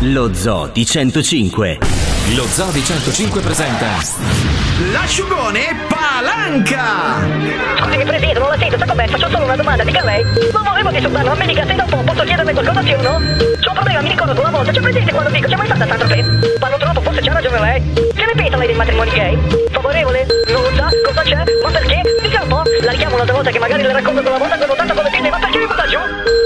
Lo Zoo di 105. Lo Zoo di 105 presenta l'asciugone Palanca. Scusi Presidente, non la sento, sta com'è? Faccio solo una domanda, dica lei. Non volevo disturbarlo, ma mi dica se da un po' posso chiederle qualcosa sì o no? C'ho un problema, mi ricordo una volta, c'è presente quando dico, c'è mai stata tanto che parlo troppo, forse c'ha ragione lei. Che ne pensa lei dei matrimoni gay? Favorevole? Non lo sa? Cosa c'è? Ma perché? Dica un po', la richiamo un'altra volta che magari le racconto quella volta quando tanto come pinne, ma perché mi butta giù?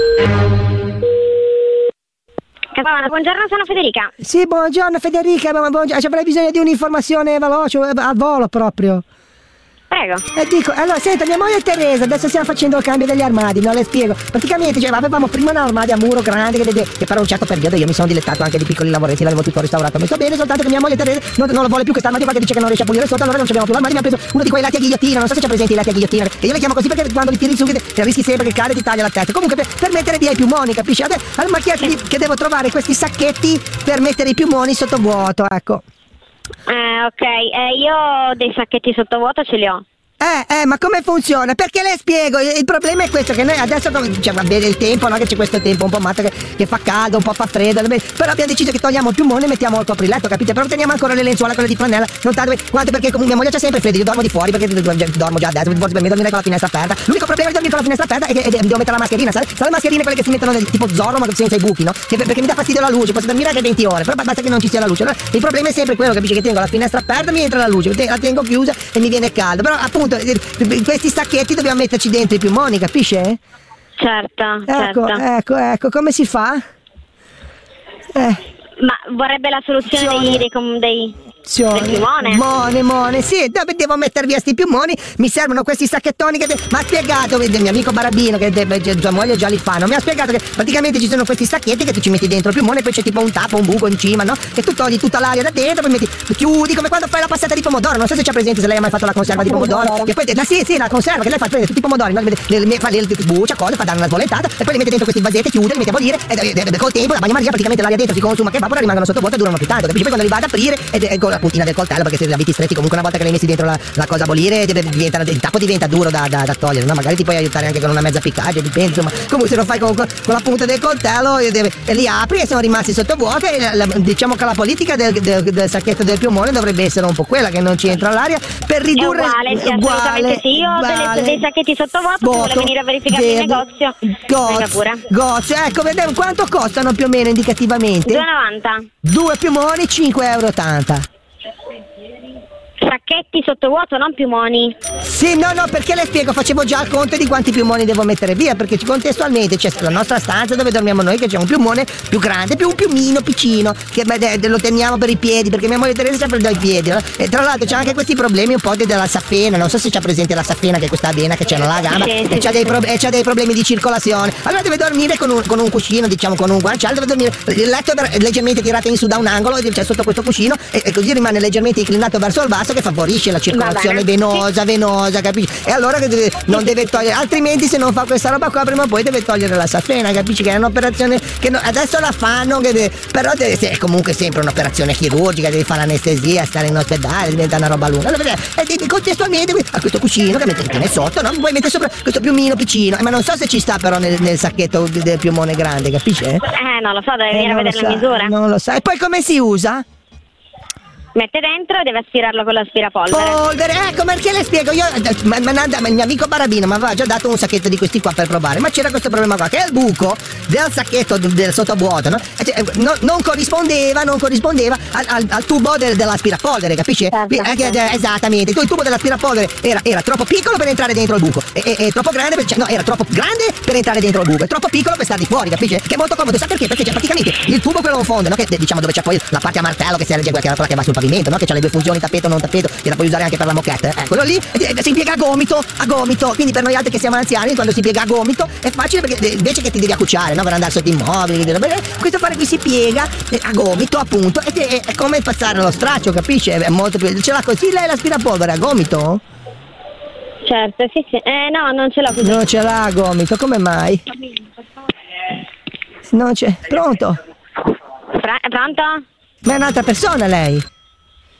Buongiorno, sono Federica. Sì, buongiorno Federica, avrei bisogno di un'informazione veloce, al volo proprio. Prego. Dico, allora, senta, mia moglie Teresa, adesso stiamo facendo il cambio degli armadi, non le spiego. Praticamente, cioè, avevamo prima un armadio a muro grande che per un certo periodo io mi sono dilettato anche di piccoli lavoretti, l'avevo tutto restaurato, mi sto bene, soltanto che mia moglie Teresa non lo vuole più questo armadio perché dice che non riesce a pulire sotto, allora non abbiamo più l'armadio, mi ha preso uno di quei lati a ghigliottina, non so se c'è presente i lati a ghigliottina, che io li chiamo così perché quando li tiri su che rischi sempre che cade e ti taglia la testa. Comunque per mettere via i piumoni, capisci? Allora mi ha chiesto che devo trovare questi sacchetti per mettere i piumoni sotto vuoto, ecco. Ok, io dei sacchetti sottovuoto ce li ho. Ma come funziona? Perché le spiego, il problema è questo, che noi adesso cioè, va bene il tempo, no? Che c'è questo tempo un po' matto che fa caldo, un po' fa freddo, però abbiamo deciso che togliamo il piumone e mettiamo il copriletto, capite? Però teniamo ancora le lenzuola, quelle di flanella, non tanto quanto perché comunque mia moglie c'ha sempre freddo, io dormo di fuori perché dormo già adesso, forse per me dormire con la finestra aperta. L'unico problema di dormire con la finestra aperta è che devo mettere la mascherina, sai le mascherine quelle che si mettono tipo Zorro ma senza i buchi, no? Perché mi dà fastidio la luce, posso dormire anche 20 ore, però basta che non ci sia la luce. Allora, il problema è sempre quello, capisci, che tengo la finestra aperta, mi entra la luce, la tengo chiusa e mi viene caldo, però appunto questi stacchetti dobbiamo metterci dentro i piumoni, capisce? Certo. Ecco, come si fa? Ma vorrebbe la soluzione dei piumone, sì, devo mettere via sti piumoni, mi servono questi sacchettoni che mi ha spiegato, il mio amico Barabino, che sua moglie già li fa, no? Mi ha spiegato che praticamente ci sono questi sacchetti che tu ci metti dentro il piumone e poi c'è tipo un tappo, un buco in cima, no? E tu togli tutta l'aria da dentro, poi chiudi come quando fai la passata di pomodoro, non so se c'è presente, se lei ha mai fatto la conserva di pomodoro, che poi sì, la conserva che lei fa, prende tutti i pomodori, no? Fa le buccia, fa dare una svolentata e poi li mette dentro questi vasetti, chiude, li mette a bollire e col tempo la bagnomaria praticamente l'aria dentro si consuma, che evapora, rimangono sotto vuoto e durano più tanto, capisci? Poi quando li vado ad aprire e con la puntina del coltello, perché se li avete stretti comunque una volta che li hai messi dentro la cosa a bollire il tappo diventa duro da togliere, no? Magari ti puoi aiutare anche con una mezza piccaggio, dipende, insomma. Comunque se lo fai con la punta del coltello e li apri e sono rimasti sotto vuoto e diciamo che la politica del sacchetto del piumone dovrebbe essere un po' quella che non ci entra l'aria per ridurre. È uguale, sì, io ho dei sacchetti sotto vuoto, se vuole venire a verificare il negozio, venga pure. Ecco, vediamo quanto costano più o meno indicativamente. 2,90. 2 piumoni, 5,80 €. Sacchetti sottovuoto, non piumoni. Sì, no, perché le spiego, facevo già il conto di quanti piumoni devo mettere via, perché contestualmente c'è la nostra stanza dove dormiamo noi, che c'è un piumone più grande, più un piumino piccino, che lo teniamo per i piedi, perché mia moglie Teresa sempre dai piedi, no? E tra l'altro c'è anche questi problemi un po' della safena, non so se c'è presente la safena, che è questa avena che c'è nella gamba, e c'ha dei problemi di circolazione. Allora deve dormire con un cuscino, diciamo con un guanciale, deve dormire, il letto è leggermente tirato in su da un angolo, c'è sotto questo cuscino, e così rimane leggermente inclinato verso il basso, che favorisce la circolazione venosa, capisci? E allora non deve togliere, altrimenti se non fa questa roba qua prima o poi deve togliere la safena, capisci? Che è un'operazione che adesso la fanno, però è comunque sempre un'operazione chirurgica, devi fare l'anestesia, stare in ospedale, diventa una roba lunga. Allora, contestualmente a questo cuscino che tiene sotto, no? Poi mette sopra questo piumino piccino, ma non so se ci sta però nel sacchetto del piumone grande, capisci? Non lo so, deve venire a vedere la misura. Non lo so. E poi come si usa? Mette dentro e deve aspirarlo con l'aspirapolvere. Ecco perché le spiego. Io il mio amico Barabino mi aveva già dato un sacchetto di questi qua per provare, ma c'era questo problema qua, che il buco del sacchetto del sottovuoto, no? Non corrispondeva al tubo dell'aspirapolvere, capisci? Esattamente. Il tubo dell'aspirapolvere era troppo piccolo per entrare dentro il buco, e troppo grande era troppo grande per entrare dentro il buco, e troppo piccolo per stare di fuori, capisci? Che è molto comodo. Sa perché? Perché c'è praticamente il tubo quello fondo, no? Che diciamo dove c'è poi la parte a martello che si regge, quella che va sul pavimento, no? Che c'ha le due funzioni, tappeto non tappeto, che la puoi usare anche per la moquette. Quello lì si piega a gomito, quindi per noi altri che siamo anziani, quando si piega a gomito è facile, perché invece che ti devi accucciare, no? Per andare sotto i mobili, questo fare qui si piega a gomito, appunto, è come passare lo straccio, capisci? È molto più. Ce l'ha così lei l'aspirapolvere a gomito? Certo, sì. No, non ce l'ho così. Non ce l'ha a gomito, come mai? Non c'è. Pronto? Pronto? Ma è un'altra persona lei?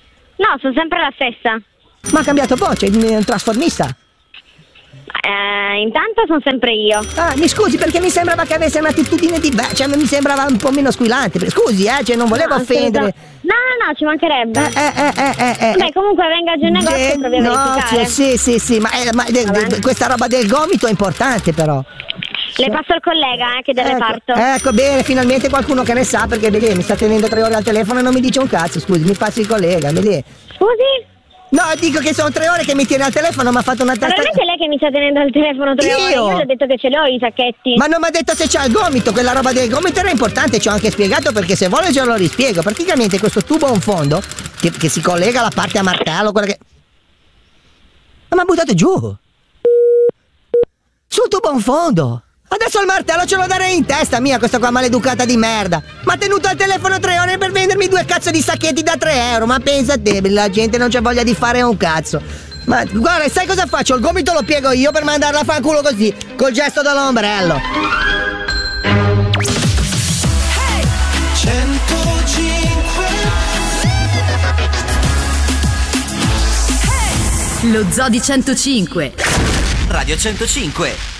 No, sono sempre la stessa. Ma ha cambiato voce, è un trasformista. intanto sono sempre io. Ah, mi scusi perché mi sembrava che avesse un'attitudine diversa, cioè mi sembrava un po' meno squillante. Scusi, cioè non volevo offendere. No, ci mancherebbe. Beh, comunque venga giù in negozio e provi a verificare. Sì, ma questa roba del gomito è importante però. Le passo il collega che del reparto. Ecco, bene, finalmente qualcuno che ne sa, perché vedi, mi sta tenendo 3 ore al telefono e non mi dice un cazzo. Scusi, mi passi il collega, vedi? Scusi? No, dico che sono 3 ore che mi tiene al telefono, mi ha fatto una testa. Veramente lei che mi sta tenendo al telefono 3 ore? Io le ho detto che ce l'ho i sacchetti. Ma non mi ha detto se c'ha il gomito, quella roba del gomito era importante, ci ho anche spiegato perché se vuole ce lo rispiego. Praticamente questo tubo a un fondo che si collega alla parte a martello, quella che. Ma mi ha buttato giù. Sul tubo a un fondo. Adesso il martello ce lo darei in testa mia, questa qua maleducata di merda. Ma ha tenuto al telefono 3 ore per vendermi 2 cazzo di sacchetti da 3 euro. Ma pensa a te, la gente non c'ha voglia di fare un cazzo. Ma guarda, sai cosa faccio? Il gomito lo piego io per mandarla a fanculo così, col gesto dell'ombrello. Hey! 105. Hey! Lo Zoo di 105. Radio 105.